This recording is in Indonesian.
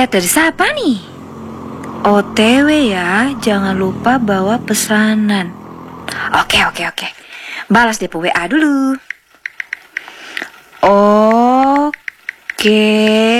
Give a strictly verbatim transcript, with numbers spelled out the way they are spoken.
Chat dari siapa nih? O T W ya, jangan lupa bawa pesanan. Oke, oke, oke. Balas deh W A dulu. Oke.